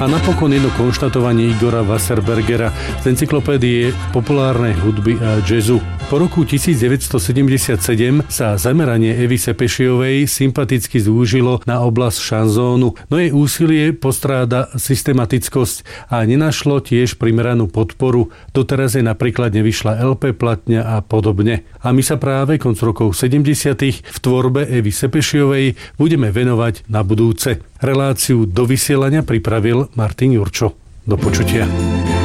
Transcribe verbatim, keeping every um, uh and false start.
A napokon jedno konštatovanie Igora Wasserbergera z encyklopédie populárnej hudby a jazzu. Po roku devätnásťsedemdesiatsedem sa zameranie Evy Sepešiovej sympaticky zúžilo na oblasť šanzónu, no jej úsilie postráda systematickosť a nenašlo tiež primeranú podporu. Doteraz jej napríklad nevyšla el pé platňa a podobne. A my sa práve konc rokov sedemdesiatych v tvorbe Evy Sepešiovej budeme venovať na budúce. Reláciu do vysielania pripravil Martin Jurčo. Do počutia.